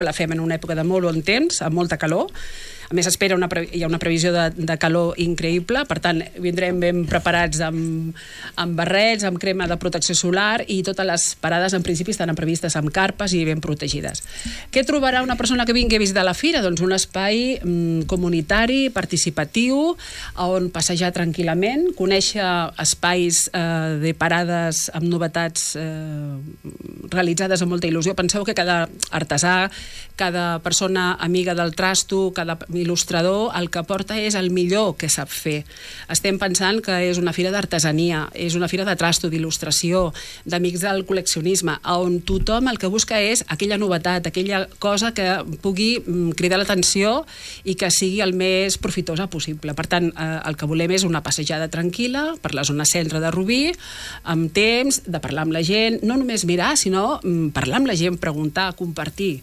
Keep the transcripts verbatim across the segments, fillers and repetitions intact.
La fem en una època de molt bon temps, amb molta calor. A més, espera una pre... hi ha una previsió de, de calor increïble, per tant, vindrem ben preparats amb, amb barrets, amb crema de protecció solar, i totes les parades, en principi, estan previstes amb carpes i ben protegides. Què trobarà una persona que vingui a visitar la fira? Doncs un espai mm, comunitari, participatiu, on passejar tranquil·lament, conèixer espais eh, de parades amb novetats eh, realitzades amb molta il·lusió. Penseu que cada artesà, cada persona amiga del trasto, cada il·lustrador, el que porta és el millor que sap fer. Estem pensant que és una fira d'artesania, és una fira de trasto, d'il·lustració, d'amics del col·leccionisme, on tothom el que busca és aquella novetat, aquella cosa que pugui cridar l'atenció i que sigui el més profitosa possible. Per tant, el que volem és una passejada tranquil·la per la zona centre de Rubí, amb temps de parlar amb la gent, no només mirar, sinó parlar amb la gent, preguntar, compartir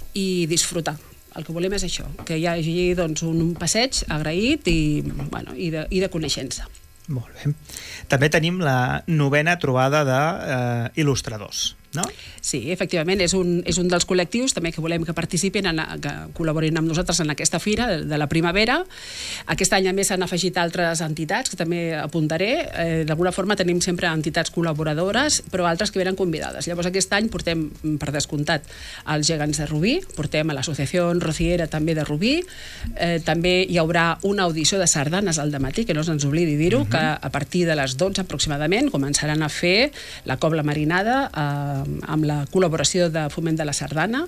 i disfrutar. El que volem és això, que hi hagi doncs, un passeig agraït i, bueno, i, de, i de coneixença. Molt bé. També tenim la novena trobada d'il·lustradors, no? Sí, efectivament, és un, és un dels col·lectius també que volem que participin, en, que col·laborin amb nosaltres en aquesta fira de, de la primavera. Aquest any, a més, s'han afegit altres entitats que també apuntaré. Eh, D'alguna forma tenim sempre entitats col·laboradores, però altres que venen convidades. Llavors, aquest any portem, per descomptat, els gegants de Rubí, portem a l'Associació Rociera també de Rubí, eh, també hi haurà una audició de sardanes al dematí, que no se'ns oblidi dir-ho, uh-huh. que a partir de les dotze aproximadament començaran a fer la cobla marinada eh, amb la col·laboració de Foment de la Sardana.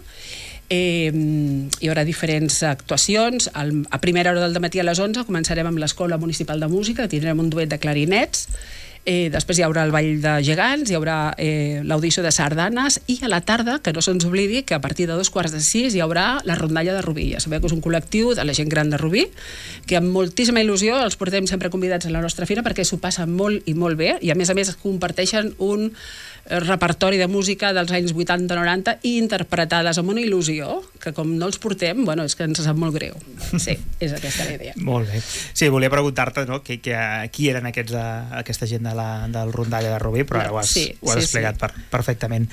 Eh, hi haurà diferents actuacions. Al, a primera hora del dematí a les onze començarem amb l'Escola Municipal de Música, tindrem un duet de clarinets. Eh, després hi haurà el ball de gegants, hi haurà eh, l'audició de sardanes, i a la tarda, que no se'ns oblidi, que a partir de dos quarts de sis hi haurà la rondalla de Rubí. Ja sabeu que és un col·lectiu de la gent gran de Rubí, que amb moltíssima il·lusió els portem sempre convidats a la nostra fira perquè s'ho passen molt i molt bé, i a més a més comparteixen un repertori de música dels anys vuitanta noranta i interpretades amb una il·lusió que com no els portem, bueno, és que ens sap molt greu. Sí, és aquesta la idea. Molt bé. Sí, volia preguntar-te, no, que, que, qui eren aquests de, aquesta gent de la, del Rondalla de Rubí, però ara ho has, sí, ho has sí, explicat sí. per, perfectament.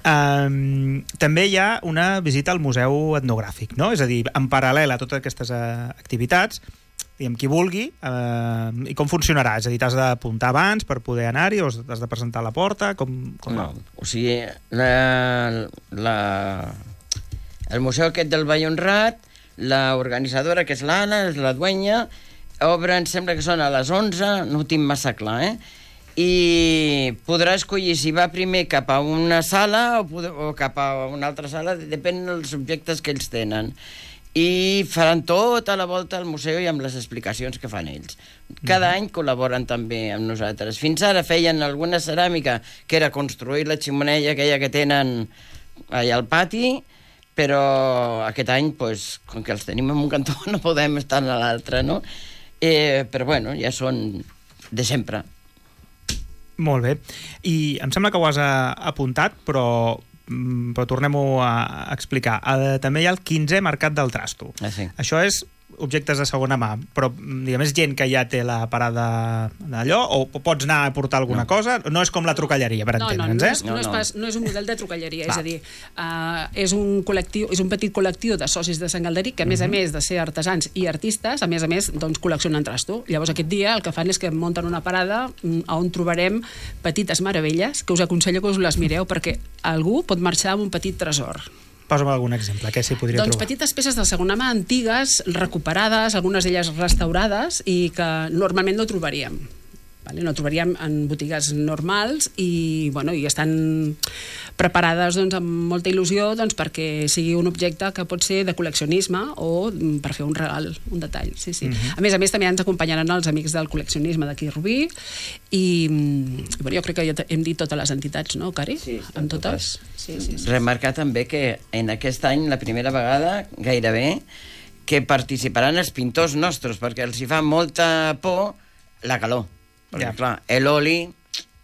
Um, també hi ha una visita al Museu Etnogràfic, no? És a dir, en paral·lel a totes aquestes uh, activitats, diguem, qui vulgui, eh, i com funcionarà? És a dir, t'has d'apuntar abans per poder anar-hi o t'has de presentar a la porta? Com, com no, o sigui, la, la, el museu aquest del Vall Honrat, l'organitzadora, que és l'Anna, és la duenya, obre, em sembla que són a les onze, no ho tinc massa clar, eh? I podrà escollir si va primer cap a una sala o, o cap a una altra sala, depèn dels objectes que ells tenen. I faran tota la volta al museu i amb les explicacions que fan ells. Cada mm. any col·laboren també amb nosaltres. Fins ara feien alguna ceràmica, que era construir la xemeneia aquella que tenen allà al pati, però aquest any, pues, com que els tenim en un cantó, no podem estar a l'altre, no? Eh, però bueno, ja són de sempre. Molt bé. I em sembla que ho has apuntat, però... però tornem-ho a explicar. També hi ha el quinzè Mercat del Trasto. Ah, sí. Això és objectes de segona mà, però diguem, és gent que ja té la parada d'allò, o pots anar a portar alguna no. cosa? No és com la trucalleria, per no, entendre'ns, no, eh? No, no, és, no, és pas, no és un model de trucalleria, és a dir, uh, és un col·lectiu, és un petit col·lectiu de socis de Sant Galderic que, a més uh -huh. a més de ser artesans i artistes, a més a més, doncs, col·leccionen trasto. Llavors, aquest dia el que fan és que munten una parada on trobarem petites meravelles, que us aconsello que us les mireu, perquè algú pot marxar amb un petit tresor. Posa'm algun exemple, què s'hi podria doncs trobar? Doncs petites peces de segona mà antigues, recuperades, algunes d'elles restaurades, i que normalment no trobaríem. Vale? No trobaríem en botigues normals i, bueno, i estan preparades doncs, amb molta il·lusió doncs, perquè sigui un objecte que pot ser de col·leccionisme o per fer un regal, un detall. Sí, sí. Uh-huh. A més a més, també ens acompanyaran els amics del col·leccionisme d'aquí Rubí i, bueno, jo crec que ja hem dit totes les entitats, no, Cari? Sí, amb totes. Sí, sí, sí. Remarcar també que en aquest any, la primera vegada, gairebé, que participaran els pintors nostres, perquè els hi fa molta por la calor. Perquè, ja. clar, l'oli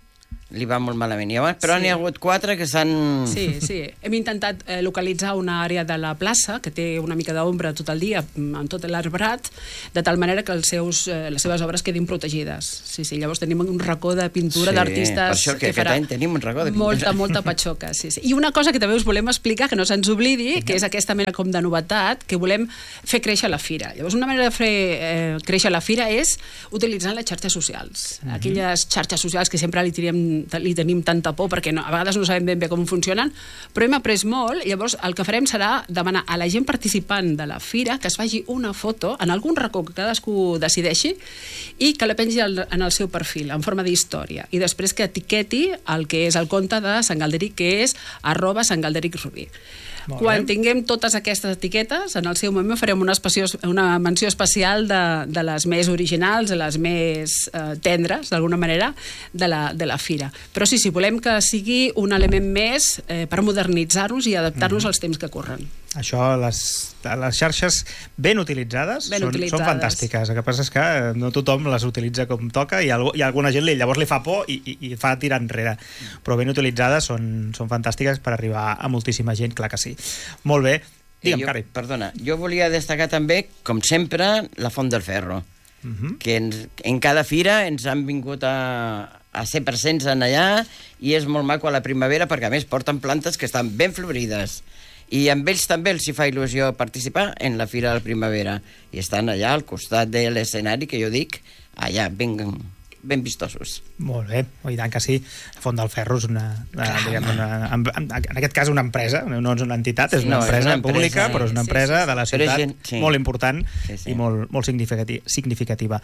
li va molt malament. Llavors, però Sí. n'hi ha hagut quatre que s'han... Sí, sí. Hem intentat eh, localitzar una àrea de la plaça que té una mica d'ombra tot el dia amb tot l'arbrat, de tal manera que els seus, eh, les seves obres quedin protegides. Sí, sí. Llavors tenim un racó de pintura Sí, d'artistes per això que que aquest farà any tenim un racó de pintura. molta, molta patxoca. Sí, sí. I una cosa que també us volem explicar, que no se'ns oblidi, que és aquesta mena com de novetat, que volem fer créixer la fira. Llavors, una manera de fer eh, créixer la fira és utilitzant les xarxes socials. Uh-huh. Aquelles xarxes socials que sempre li, tirem, li tenim tanta por perquè no, a vegades no sabem ben bé com funcionen, però hem après molt. Llavors el que farem serà demanar a la gent participant de la fira que es faci una foto en algun racó que cadascú decideixi i que la pengi en el seu perfil en forma d'història, i després que etiqueti el que és el compte de Sant Galderic, que és arroba Sant Galderic Rubí. Molt Quan bé. tinguem totes aquestes etiquetes, en el seu moment farem una, espacio, una menció especial de, de les més originals, de les més eh, tendres, d'alguna manera, de la, de la fira. Però sí, sí, volem que sigui un element més eh, per modernitzar-nos i adaptar-nos Mhm. als temps que corren. Això, les, les xarxes ben utilitzades, Ben són, utilitzades. són fantàstiques. El que passa és que no tothom les utilitza com toca i, algú, i alguna gent li, llavors li fa por i, i, i fa tirar enrere. Però ben utilitzades són, són fantàstiques per arribar a moltíssima gent, clar que sí. Molt bé. Digue'm, jo, Cari. Perdona, jo volia destacar també, com sempre, la Font del Ferro, Uh -huh. que ens, en cada fira ens han vingut a, a ser presents en allà, i és molt maco a la primavera perquè a més porten plantes que estan ben florides, i amb ells també els hi fa il·lusió participar en la Fira de la Primavera, i estan allà al costat de l'escenari, que jo dic, allà, ben, ben vistosos. Molt bé, oh, i tant que sí. La Font del Ferro és una, una, diguem, una en, en aquest cas una empresa, no és una entitat, és una No, és empresa una empresa, pública, sí. però és una Sí, empresa sí, sí. de la Però és ciutat gent- sí. molt important Sí, sí. i molt, molt significati- significativa.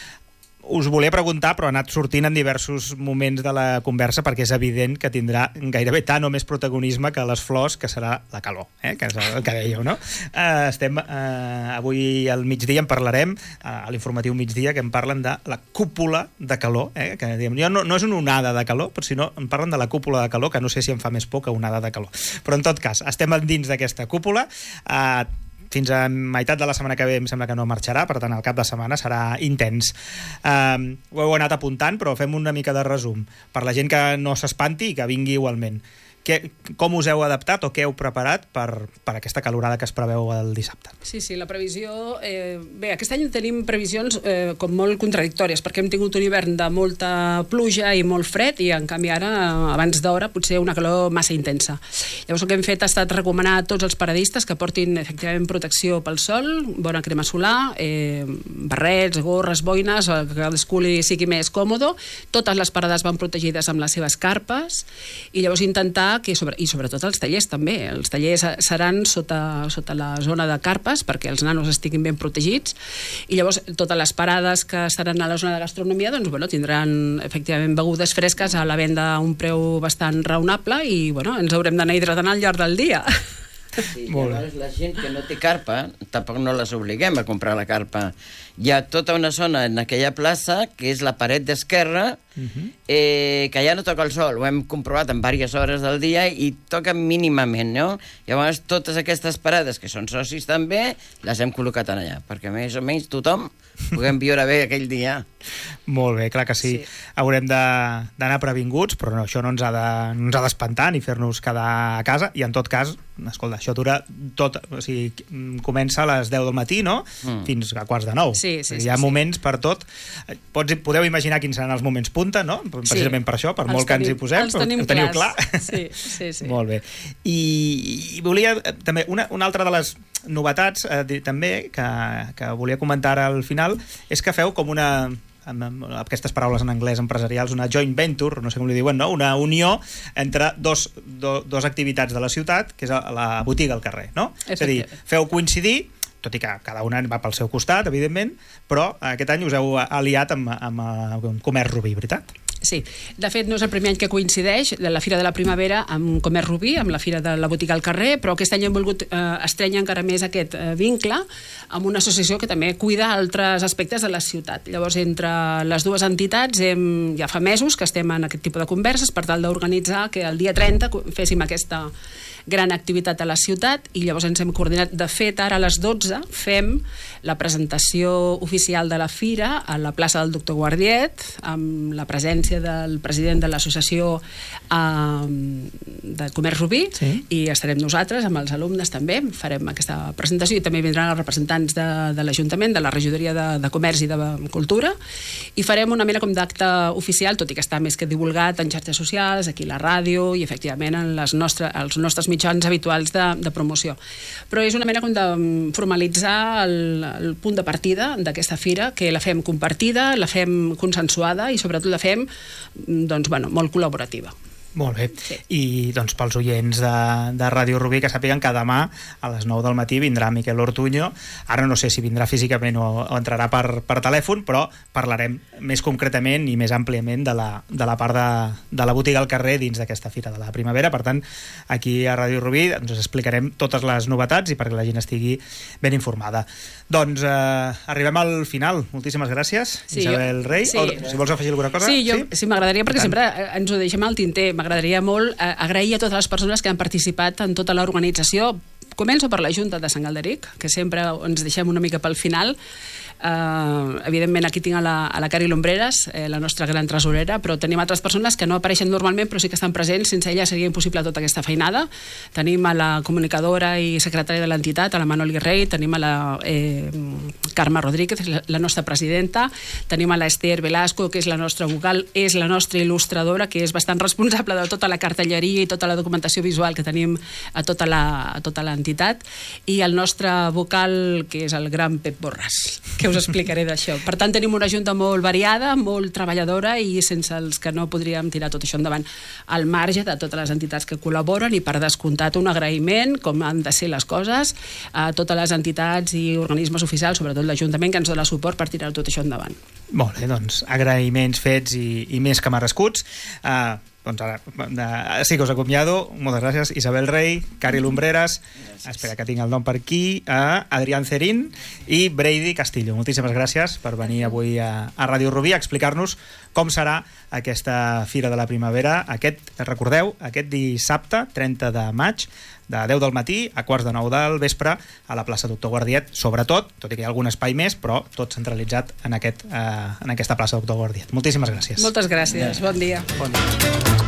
Us volia preguntar, però ha anat sortint en diversos moments de la conversa, perquè és evident que tindrà gairebé tant o més protagonisme que les flors, que serà la calor, eh? Que és el que dèieu, no? Uh, estem, uh, avui al migdia en parlarem, uh, a l'informatiu migdia, que em parlen de la cúpula de calor, eh? Que diem, jo no, no és una onada de calor, però sinó em parlen de la cúpula de calor, que no sé si em fa més por que onada de calor. Però en tot cas, estem dins d'aquesta cúpula, uh, fins a meitat de la setmana que ve em sembla que no marxarà, per tant el cap de setmana serà intens. Um, ho heu anat apuntant, però fem una mica de resum per la gent que no s'espanti i que vingui igualment. Que, com us heu adaptat o què heu preparat per, per aquesta calorada que es preveu el dissabte? Sí, sí, la previsió... Eh, bé, aquest any tenim previsions eh, com molt contradictòries, perquè hem tingut un hivern de molta pluja i molt fred, i en canvi ara, abans d'hora, potser una calor massa intensa. Llavors el que hem fet ha estat recomanar a tots els paradistes que portin efectivament protecció pel sol, bona crema solar, eh, barrets, gorres, boines, que cadascú li sigui més còmode. Totes les parades van protegides amb les seves carpes, i llavors intentar que sobre, i sobretot els tallers també. Els tallers seran sota, sota la zona de carpes perquè els nanos estiguin ben protegits, i llavors totes les parades que estaran a la zona de gastronomia doncs, bueno, tindran efectivament begudes fresques a la venda a un preu bastant raonable, i bueno, ens haurem d'anar hidratant al llarg del dia. Sí, Molt bé. llavors la gent que no té carpa, tampoc no les obliguem a comprar la carpa. Hi ha tota una zona en aquella plaça, que és la paret d'esquerra, Uh-huh. eh, que ja no toca el sol. Ho hem comprovat en diverses hores del dia i toca mínimament, no? Llavors, totes aquestes parades, que són socis també, les hem col·locat en allà, perquè més o menys tothom puguem viure bé aquell dia. Molt bé, clar que sí. Sí. Haurem de- d'anar previnguts, però no, això no ens ha de- no ens ha d'espantar ni fer-nos quedar a casa, i en tot cas, escolta, això dura tot, o sigui, comença a les deu del matí, no? Mm. Fins a quarts de nou. Sí, sí, Hi ha sí, moments per tot. Pots, podeu imaginar quins seran els moments punta, no? Precisament per això, per Els molt que ens hi tenim- posem, els però tenim ho teniu clars. clar. Sí, sí, sí. Molt bé. I, i volia eh, també, una, una altra de les novetats eh, di- també que, que volia comentar ara al final és que feu com una, amb, amb aquestes paraules en anglès empresarials, una joint venture, no sé com li diuen, no? Una unió entre dos, do, dos activitats de la ciutat, que és la botiga al carrer, no? És a dir, feu coincidir, tot i que cada una va pel seu costat, evidentment, però aquest any us heu aliat amb, amb, amb Comerç Rubí, veritat? Sí, de fet no és el primer any que coincideix la Fira de la Primavera amb Comerç Rubí, amb la Fira de la Botiga al Carrer, però aquest any hem volgut eh, estrènyer encara més aquest eh, vincle amb una associació que també cuida altres aspectes de la ciutat. Llavors, entre les dues entitats hem, ja fa mesos que estem en aquest tipus de converses per tal d'organitzar que el dia trenta féssim aquesta gran activitat a la ciutat, i llavors ens hem coordinat. De fet, ara a les dotze fem la presentació oficial de la fira a la plaça del Doctor Guardiet, amb la presència del president de l'associació eh, de Comerç Rubí, sí. I estarem nosaltres, amb els alumnes també, farem aquesta presentació, i també vindran els representants de, de l'Ajuntament, de la Regidoria de, de Comerç i de Cultura, i farem una mena com d'acte oficial, tot i que està més que divulgat en xarxes socials, aquí a la ràdio i efectivament en les nostres, els nostres mitjans habituals de, de promoció. Però és una mena com de formalitzar el, el punt de partida d'aquesta fira, que la fem compartida, la fem consensuada i sobretot la fem doncs, bueno, molt col·laborativa. Molt bé. Sí. I doncs pels oients de, de Ràdio Rubí que sàpiguen que demà a les nou del matí vindrà Miquel Ortuño. Ara no sé si vindrà físicament o, o entrarà per, per telèfon, però parlarem més concretament i més àmpliament de la, de la part de, de la botiga al carrer dins d'aquesta Fira de la Primavera. Per tant, aquí a Ràdio Rubí ens doncs, explicarem totes les novetats i perquè la gent estigui ben informada. Doncs eh, arribem al final. Moltíssimes gràcies, sí, Isabel jo, Rey. Sí. O, si vols afegir alguna cosa. Sí, jo, sí? sí m'agradaria, perquè sempre ens ho deixem al tinter. M'agradaria molt eh, agrair a totes les persones que han participat en tota l'organització. Començo per la Junta de Sant Galderic, que sempre ens deixem una mica pel final. Uh, evidentment aquí tinc a la, a la Cari Lumbreras, eh, la nostra gran tresorera, però tenim altres persones que no apareixen normalment però sí que estan presents. Sense ella seria impossible tota aquesta feinada. Tenim a la comunicadora i secretària de l'entitat, a la Manoli Rey, tenim a la eh, Carme Rodríguez, la, la nostra presidenta, tenim a l'Ester Velasco, que és la nostra vocal, és la nostra il·lustradora, que és bastant responsable de tota la cartelleria i tota la documentació visual que tenim a tota la, a tota l'entitat, i el nostre vocal, que és el gran Pep Borràs, que us explicaré d'això. Per tant, tenim una junta molt variada, molt treballadora i sense els que no podríem tirar tot això endavant, al marge de totes les entitats que col·laboren, i per descomptat un agraïment, com han de ser les coses, a totes les entitats i organismes oficials, sobretot l'Ajuntament, que ens dona suport per tirar tot això endavant. Molt bé, doncs agraïments fets i, i més que merescuts. Uh, doncs ara, uh, sí que us acomiado. Moltes gràcies, Isabel Rey, Cari Lumbreras, gràcies. Espera que tinc el nom per aquí, uh, Adrián Cerín i Brady Castillo. Moltíssimes gràcies per venir avui a, a Ràdio Rubí a explicar-nos com serà aquesta Fira de la Primavera. Aquest, recordeu, aquest dissabte, trenta de maig, de deu del matí a quarts de nou del vespre a la plaça Doctor Guardiet, sobretot, tot i que hi ha algun espai més, però tot centralitzat en, aquest, eh, en aquesta plaça Doctor Guardiet. Moltíssimes gràcies. Moltes gràcies, bon dia. Bon dia.